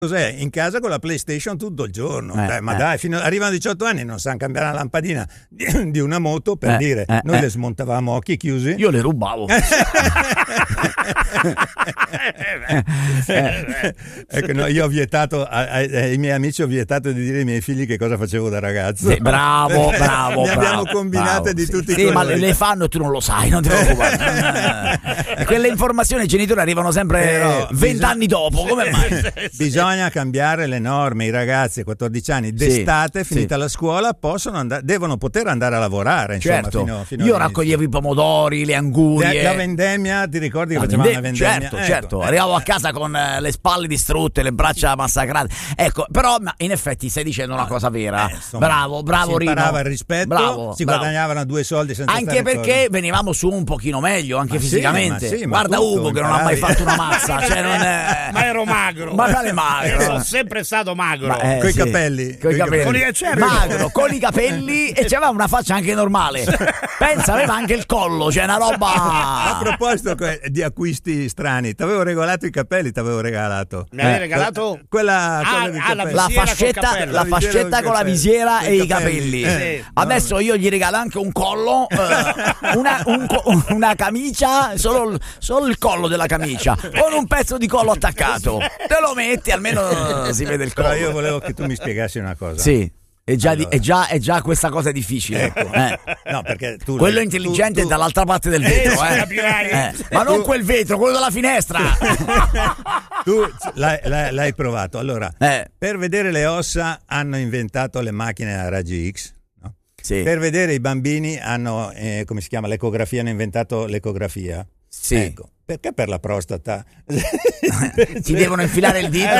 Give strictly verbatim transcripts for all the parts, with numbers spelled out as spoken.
Cos'è? In casa con la PlayStation tutto il giorno. Eh, dai, ma eh. dai, fino arrivano a diciotto anni non sanno cambiare la lampadina di, di una moto, per Eh, dire. eh, Noi eh. le smontavamo a occhi chiusi. Io le rubavo. Ecco, no, io ho vietato a- ai, ai miei amici, ho vietato di dire ai miei figli che cosa facevo da ragazzo. Sì, bravo, bravo, Ne bravo, abbiamo combinate bravo, di sì. tutti i Sì, ma colori. le, le fanno e tu non lo sai, non ti preoccupare. E quelle informazioni ai genitori arrivano sempre Però vent'anni bisogna- dopo, come mai? Bisogna cambiare le norme. I ragazzi a quattordici anni d'estate, sì. finita la scuola, possono andare, devono poter andare a lavorare. Insomma, Certo, fino, fino io all'inizio. raccoglievo i pomodori, le angurie. La, la vendemmia, ti ricordi che La facevamo vende- la vendemmia? certo, Ecco. certo, arrivavo a casa con eh, le spalle distrutte, le braccia massacrate. Ecco, però ma in effetti stai dicendo una cosa vera. Eh, insomma, bravo, bravo si Rino. imparava il rispetto, bravo, si bravo. guadagnavano due soldi senza Anche stare perché cosa. venivamo su un pochino meglio, anche Ma sì, fisicamente. ma sì, ma Guarda tutto, Ugo che non ha mai imparavi. fatto una mazza, cioè non è... Ma ero magro. Ma quale magro? Sono sempre stato magro. Ma, eh, Coi sì, capelli. coi Coi capelli. capelli. Con i- certo. Magro, con i capelli e c'aveva una faccia anche normale. Pensa, aveva anche il collo, cioè una A roba. proposito que- di acquisti strani, ti avevo regalato i capelli, ti avevo regalato. Mi avevi Eh, regalato? Quella, Ah, quella dei ah, la capelli. La visiera col fascetta, cappello. la La visiera fascetta col con la cappello. visiera Coi e i capelli. capelli. Eh, Adesso io gli regalo anche un collo, eh, una, un co- una camicia, solo, il- solo il collo della camicia, con un pezzo di collo attaccato. Te lo metti, almeno eh, si vede il collo. Però io volevo che tu mi spiegassi una cosa. Sì. È già, di- Allora. è, già, è già questa cosa è difficile. Ecco. Eh. No, perché tu Quello tu- intelligente tu- è dall'altra parte del vetro, Eh, eh. capirai. Eh, ma non quel vetro, quello della finestra. Tu l'hai, l'hai- l'hai provato. Allora, Eh. per vedere le ossa hanno inventato le macchine a raggi X. No? Sì. Per vedere i bambini hanno, eh, come si chiama, l'ecografia, hanno inventato l'ecografia. Sì. Ecco, perché per la prostata? Ti devono infilare il dito.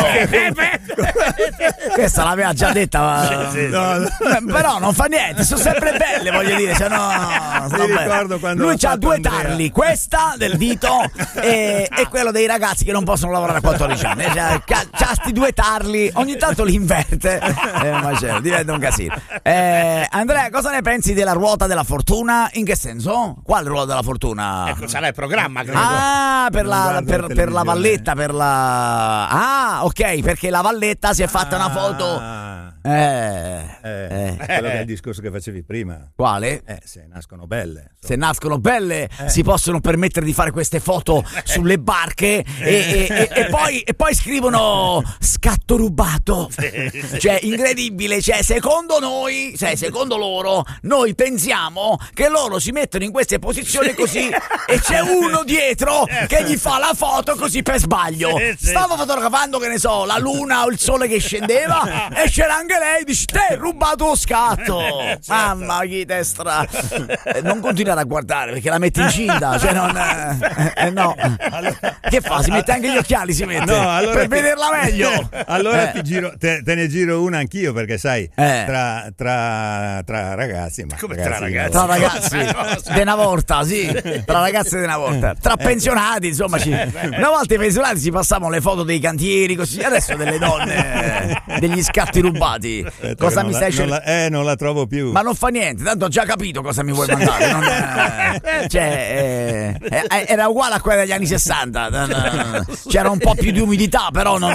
Questa l'aveva già detta, ma... No, no. Eh, però non fa niente, sono sempre belle, voglio dire. Cioè, no, sono Mi belle. ricordo quando Lui l'ha c'ha fatto due Andrea. tarli, questa del dito e, e quello dei ragazzi che non possono lavorare a quattordici anni. Cioè, ca- c'ha sti due tarli, ogni tanto li inverte. Eh, ma c'è, diventa un casino. Eh, Andrea, cosa ne pensi della ruota della fortuna? In che senso? Quale ruota della fortuna? Ecco, sarà il programma, credo. Ah, per Non la, guardo per, la per la televisione. valletta, per la... Ah, ok, perché la valletta si è fatta una foto... Ah, Eh, eh, eh. quello che è il discorso che facevi prima. Quale? Eh, se nascono belle. Se nascono belle Eh. si possono permettere di fare queste foto sulle barche e, e- e- e poi, e poi scrivono scatto rubato. Cioè, incredibile, cioè, secondo noi, cioè, secondo loro, noi pensiamo che loro si mettono in queste posizioni così e c'è uno dietro che gli fa la foto così per sbaglio. Sì, sì. Stavo fotografando, che ne so, la luna o il sole che scendeva e c'era anche lei, dice, te hai rubato lo scatto. Mamma, chi te stra... Eh, non continuare a guardare perché la mette incinta, cioè non... Eh, eh, no. Che fa? Si mette anche gli occhiali, si mette, No, allora per ti- vederla meglio. Allora Eh. ti giro, te, te ne giro una anch'io, perché sai, Eh. tra, tra, tra ragazzi, ma Come tra ragazzi? Tra ragazzi di una volta, sì, tra ragazzi di una volta, tra pensionati, insomma, ci... una volta i pensionati si passavano le foto dei cantieri, così, adesso delle donne, degli scatti rubati. Aspetta, Cosa che mi non stai la, non cercando? la- Eh, non la trovo più. Ma non fa niente, tanto ho già capito cosa mi vuoi mandare. Non è- cioè, eh, eh, era uguale a quella degli anni sessanta. C'era un po' più di umidità, però non.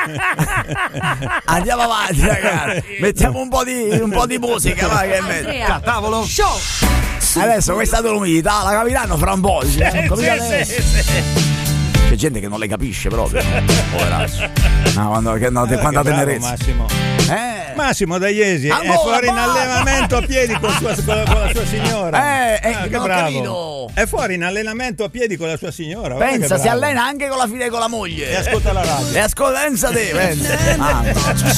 Andiamo avanti, ragazzi. Mettiamo un po' di, un po' di musica. Vai, che è meglio. Tavolo. Show. Adesso questa l'umidità la capiranno fra un po'. Dice, non capite adesso. C'è gente che non le capisce proprio. Poveraccio. No, quando, che, no, Eh, quanta che bravo, tenerezza. Massimo. Eh. Massimo da Iesi è Ancora, fuori in basta! allenamento a piedi con, sua- con la, con la sua signora. Eh, eh, Ah, che non ho bravo. capito. È fuori in allenamento a piedi con la sua signora. guarda Pensa, che si bravo. allena anche con la figlia e con la moglie. E ascolta la radio. E ascolta, pensa te, pensa. Ah,